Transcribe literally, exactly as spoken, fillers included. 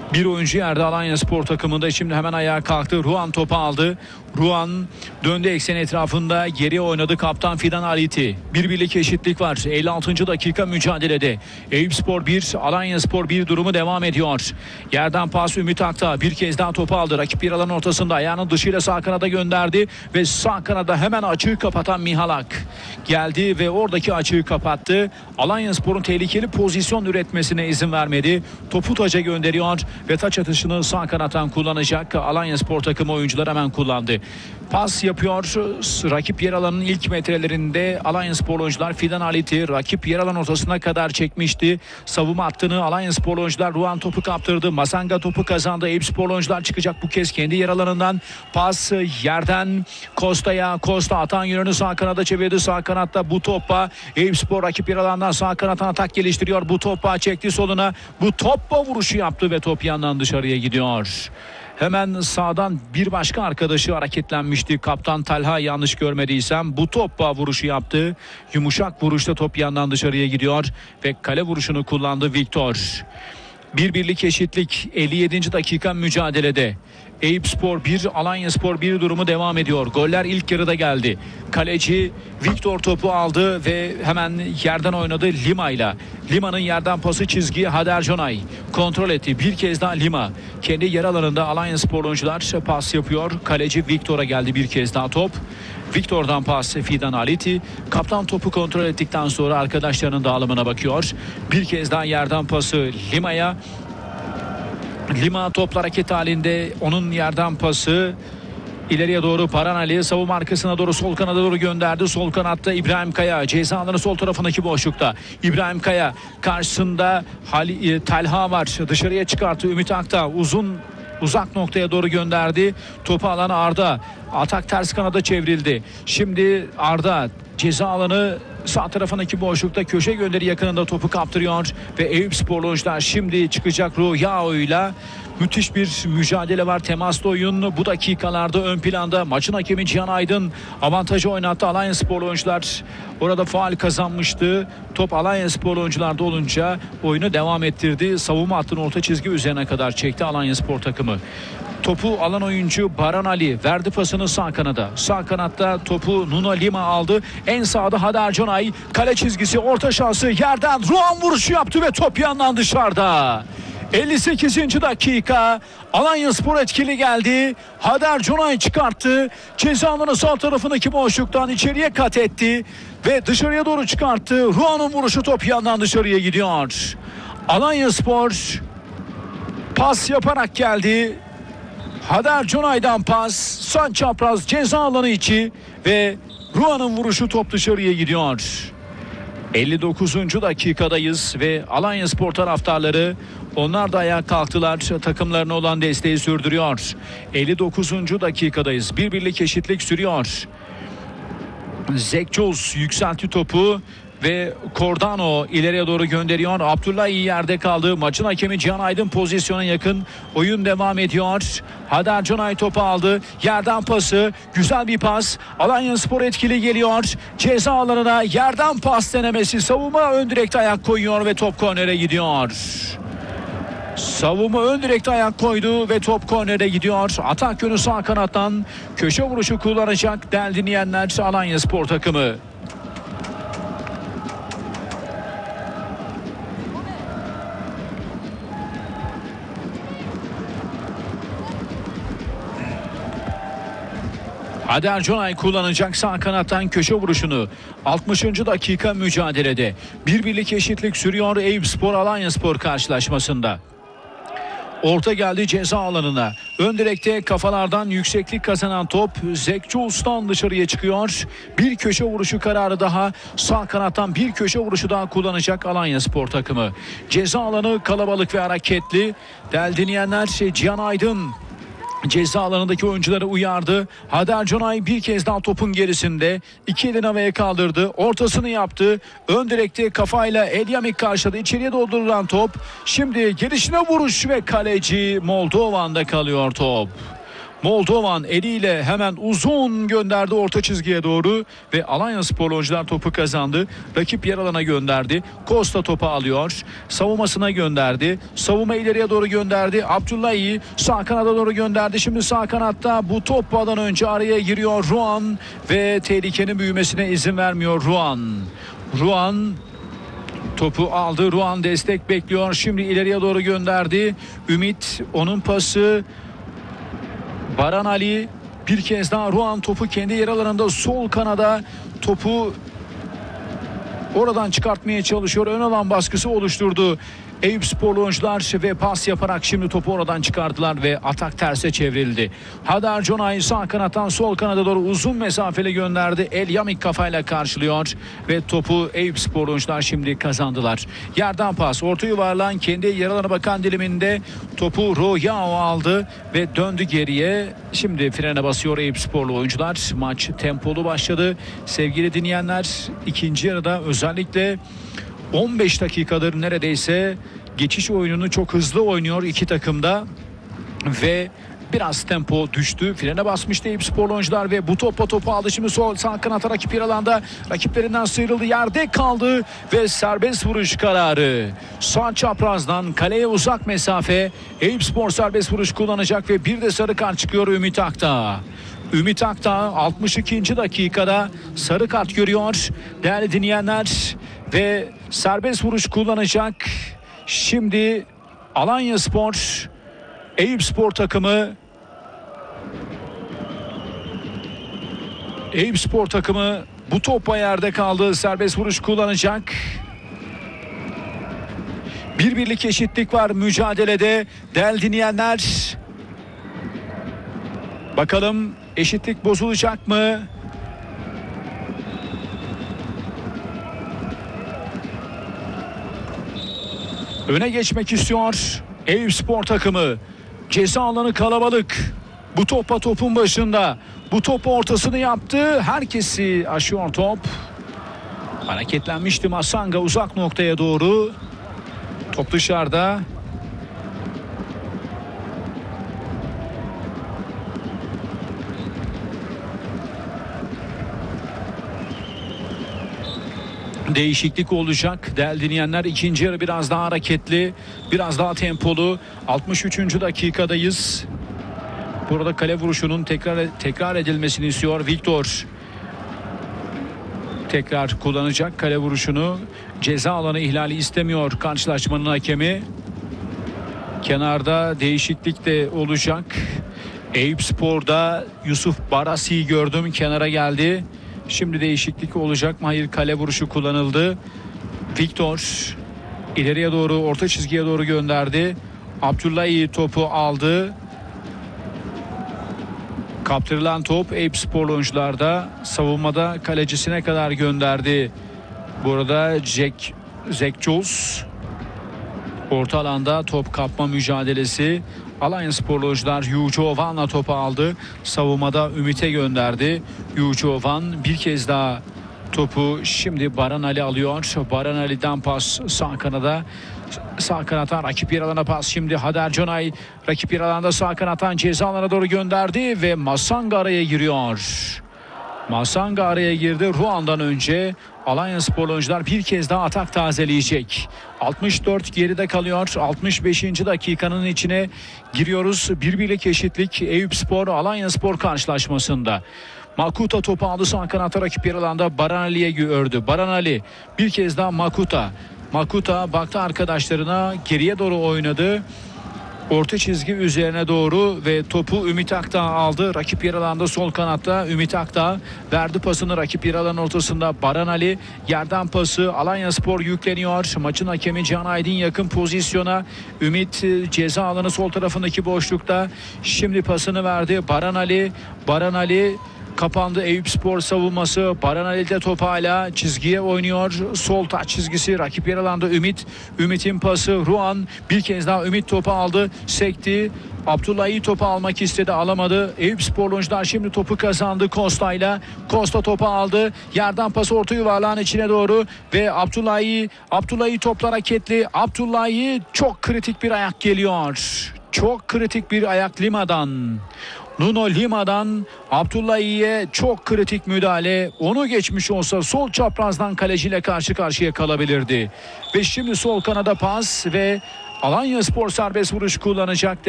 Bir oyuncu yerde Alanyaspor takımında. Şimdi hemen ayağa kalktı. Ruan topu aldı. Ruan döndü eksen etrafında, geriye oynadı kaptan Fidan Aliti. Bir birlik eşitlik var. elli altıncı dakika mücadelede. Eyüpspor bir, Alanyaspor bir durumu devam ediyor. Yerden pas Ümit Akta bir kez daha topu aldı. Rakip bir alan ortasında ayağının dışıyla sağ kanada gönderdi ve sağ kanada hemen açığı kapatan Mihalak geldi ve oradaki açığı kapattı. Alanyaspor'un tehlikeli pozisyon üretmesine izin vermedi. Topu taca gönderiyor ve taç atışını sağ kanattan kullanacak Alanyaspor takımı oyuncular hemen kullandı. Pas yapıyor. Rakip yer alanının ilk metrelerinde Alanyaspor oyuncular Fidan Aliti rakip yer alan ortasına kadar çekmişti. Savunma hattını Alanyaspor oyuncular Ruan topu kaptırdı. Masanga topu kazandı. Eyüpspor oyuncular çıkacak bu kez kendi yer alanından. Pas yerden Costa'ya. Costa atan yönünü sağ kanada çevirdi. Sağ kanatta bu topa Eyüpspor rakip yer alanından sağ kanattan atak geliştiriyor. Bu topa çekti soluna. Bu topla vuruşu yaptı ve top yandan dışarıya gidiyor. Hemen sağdan bir başka arkadaşı hareketlenmişti. Kaptan Talha, yanlış görmediysem bu topla vuruşu yaptı. Yumuşak vuruşta top yandan dışarıya gidiyor ve kale vuruşunu kullandı Victor. Bir birlik eşitlik elli yedinci dakika mücadelede. Eyüpspor bir, Alanyaspor bir durumu devam ediyor. Goller ilk yarıda geldi. Kaleci Victor topu aldı ve hemen yerden oynadı Lima ile. Lima'nın yerden pası çizgiye Hader Jonay kontrol etti. Bir kez daha Lima. Kendi yer alanında Alanyaspor oyuncular pas yapıyor. Kaleci Victor'a geldi bir kez daha top. Victor'dan pas Fidan Aliti. Kaptan topu kontrol ettikten sonra arkadaşlarının dağılımına bakıyor. Bir kez daha yerden pası Lima'ya. Lima topla hareket halinde, onun yerden pası ileriye doğru Paranali savunma arkasına doğru sol kanada doğru gönderdi. Sol kanatta İbrahim Kaya ceza alanı sol tarafındaki boşlukta. İbrahim Kaya karşısında Hali, Talha var, dışarıya çıkarttı. Ümit Akta uzun uzak noktaya doğru gönderdi. Topu alan Arda. Atak ters kanada çevrildi. Şimdi Arda ceza alanı sağ tarafındaki boşlukta köşe gönderi yakınında topu kaptırıyor ve Eyüpspor oyuncular şimdi çıkacak Ruyao'yla. Müthiş bir mücadele var. Temaslı oyun bu dakikalarda ön planda. Maçın hakemi Cihan Aydın avantajı oynattı. Alanyaspor oyuncular orada faul kazanmıştı. Top Alanyaspor oyuncularda olunca oyunu devam ettirdi. Savunma hattının orta çizgi üzerine kadar çekti Alanyaspor takımı. Topu alan oyuncu Baran Ali verdi pasını sağ kanada. Sağ kanatta topu Nuno Lima aldı. En sağda Hader Jonay, kale çizgisi, orta şansı, yerden Ruan vuruşu yaptı ve top yandan dışarıda. elli sekizinci dakika, Alanyaspor etkili geldi. Hader Jonay çıkarttı. Ceza alanı sağ tarafındaki boşluktan içeriye kat etti ve dışarıya doğru çıkarttı. Ruan'ın vuruşu top yandan dışarıya gidiyor. Alanyaspor pas yaparak geldi. Hader Jonay'dan pas, son çapraz ceza alanı içi ve Ruan'ın vuruşu top dışarıya gidiyor. elli dokuzuncu dakikadayız ve Alanyaspor taraftarları onlar da ayağa kalktılar. Takımlarına olan desteği sürdürüyor. elli dokuzuncu dakikadayız. Bir birlik eşitlik sürüyor. Zekçoz yükseltti topu ve Cordano ileriye doğru gönderiyor. Abdullah iyi yerde kaldı. Maçın hakemi Cihan Aydın pozisyona yakın. Oyun devam ediyor. Hader Jonay topu aldı. Yerden pası. Güzel bir pas. Alanyaspor etkili geliyor. Ceza alanına yerden pas denemesi. Savunma ön direkte ayak koyuyor ve top kornere gidiyor. Savunma ön direkte ayak koydu ve top kornere gidiyor. Atak yönü sağ kanattan köşe vuruşu kullanacak değerli dinleyenler Alanyaspor takımı. Hader Jonay kullanacak sağ kanattan köşe vuruşunu. altmışıncı dakika mücadelede. Bir birlik eşitlik sürüyor Eyüpspor Alanyaspor karşılaşmasında. Orta geldi ceza alanına. Ön direkte kafalardan yükseklik kazanan top Zekçoğuz'dan dışarıya çıkıyor. Bir köşe vuruşu kararı daha. Sağ kanattan bir köşe vuruşu daha kullanacak Alanyaspor takımı. Ceza alanı kalabalık ve hareketli. Değerli dinleyenler, Cihan Aydın ceza alanındaki oyuncuları uyardı. Hader Jonay bir kez daha topun gerisinde. İki elini havaya kaldırdı. Ortasını yaptı. Ön direkte kafayla Elyamik karşıladı. İçeriye doldurulan top. Şimdi gelişine vuruş ve kaleci Moldovan'da kalıyor top. Moldovan eliyle hemen uzun gönderdi orta çizgiye doğru ve Alanyaspor oyuncular topu kazandı. Rakip yer alana gönderdi. Costa topu alıyor. Savunmasına gönderdi. Savunma ileriye doğru gönderdi. Abdullahi sağ kanada doğru gönderdi. Şimdi sağ kanatta bu topdan önce araya giriyor Ruan ve tehlikenin büyümesine izin vermiyor Ruan. Ruan topu aldı. Ruan destek bekliyor. Şimdi ileriye doğru gönderdi. Ümit, onun pası. Baran Ali bir kez daha Ruan topu kendi yer alanında sol kanada topu oradan çıkartmaya çalışıyor. Ön alan baskısı oluşturdu. Eyüpsporlu oyuncular ve pas yaparak şimdi topu oradan çıkardılar ve atak terse çevrildi. Hadar Conay sağ kanattan sol kanada doğru uzun mesafeli gönderdi. El Yamik kafayla karşılıyor ve topu Eyüpsporlu oyuncular şimdi kazandılar. Yerden pas, orta yuvarlan kendi yer alana bakan diliminde topu Royao aldı ve döndü geriye. Şimdi frene basıyor Eyüpsporlu oyuncular. Maç tempolu başladı. Sevgili dinleyenler, ikinci yarıda özellikle on beş dakikadır neredeyse geçiş oyununu çok hızlı oynuyor iki takımda ve biraz tempo düştü. Frene basmıştı Eyüpsporlu oyuncular ve bu topla topu aldı. Şimdi sol sağ kanata rakip yer alanda rakiplerinden sıyrıldı. Yerde kaldı ve serbest vuruş kararı. Sağ çaprazdan kaleye uzak mesafe. Eyüpspor serbest vuruş kullanacak ve bir de sarı kart çıkıyor Ümit Akdağ. Ümit Akdağ altmış ikinci dakikada sarı kart görüyor. Değerli dinleyenler, ve serbest vuruş kullanacak. Şimdi Alanyaspor, Eyüpspor takımı Eyüpspor takımı bu topa yerde kaldı. Serbest vuruş kullanacak. Bir birlik eşitlik var mücadelede. Değerli dinleyenler, bakalım eşitlik bozulacak mı? Öne geçmek istiyor Eyüpspor takımı. Ceza alanı kalabalık. Bu topa topun başında. Bu top ortasını yaptı. Herkesi aşıyor top. Hareketlenmişti Masanga uzak noktaya doğru. Top dışarıda. Değişiklik olacak. Değerli dinleyenler, ikinci yarı biraz daha hareketli, biraz daha tempolu. altmış üçüncü dakikadayız. Burada kale vuruşunun tekrar tekrar edilmesini istiyor Victor. Tekrar kullanacak kale vuruşunu. Ceza alanı ihlali istemiyor karşılaşmanın hakemi. Kenarda değişiklik de olacak. Eyüpspor'da Yusuf Barasi'yi gördüm, kenara geldi. Şimdi değişiklik olacak mı? Hayır, kale vuruşu kullanıldı. Victor ileriye doğru, orta çizgiye doğru gönderdi. Abdullahi topu aldı. Kaptırılan top Eyüpsporlu oyuncularda. Savunmada kalecisine kadar gönderdi. Burada Jack Zekçoz. Orta alanda top kapma mücadelesi. Alanyasporlu oyuncular Yucovan'la topu aldı. Savunmada Ümit'e gönderdi. Yucovan bir kez daha topu şimdi Baran Ali alıyor. Baran Ali'den pas sağ kanada. Sağ kanattan rakip yer alana pas. Şimdi Hader Conay rakip yer alanda sağ kanattan ceza alanına doğru gönderdi ve Masanga araya giriyor. Masanga araya girdi. Ruan'dan önce Alanyasporlu oyuncular bir kez daha atak tazeleyecek. altmış dört geride kalıyor. altmış beşinci dakikanın içine giriyoruz. Bir birlik eşitlik Eyüpspor Alanyaspor karşılaşmasında. Makuta topu aldı sağ kanata, rakip yer alanda Baran Ali'ye gördü. Baran Ali bir kez daha Makuta. Makuta baktı arkadaşlarına, geriye doğru oynadı. Orta çizgi üzerine doğru ve topu Ümit Akdağ aldı. Rakip yer alanda sol kanatta Ümit Akdağ verdi pasını rakip yer alanın ortasında Baran Ali. Yerden pası, Alanyaspor yükleniyor. Maçın hakemi Can Aydın yakın pozisyona. Ümit ceza alanı sol tarafındaki boşlukta. Şimdi pasını verdi Baran Ali. Baran Ali kapandı Eyüpspor savunması. Baran Ali de top hala çizgiye oynuyor. Sol taç çizgisi, rakip yer alanda Ümit. Ümit'in pası Ruan. Bir kez daha Ümit topu aldı. Sekti. Abdullahi topu almak istedi, alamadı. Eyüpspor oyuncular şimdi topu kazandı Costa'yla. Costa topu aldı. Yerden pası orta yuvarlağın içine doğru ve Abdullahi Abdullahi toplar hareketli. Abdullahi çok kritik bir ayak geliyor. Çok kritik bir ayak Lima'dan. Nuno Lima'dan Abdullah İyi'ye çok kritik müdahale. Onu geçmiş olsa sol çaprazdan kaleciyle karşı karşıya kalabilirdi. Ve şimdi sol kanada pas ve Alanyaspor serbest vuruş kullanacak.